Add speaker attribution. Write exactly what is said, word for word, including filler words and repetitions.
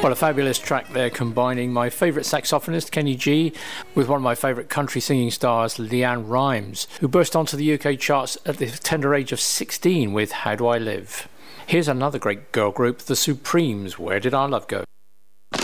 Speaker 1: Well, a fabulous track there combining my favourite saxophonist, Kenny G, with one of my favourite country singing stars, Leanne Rimes, who burst onto the U K charts at the tender age of sixteen with How Do I Live? Here's another great girl group, The Supremes, Where Did Our Love Go?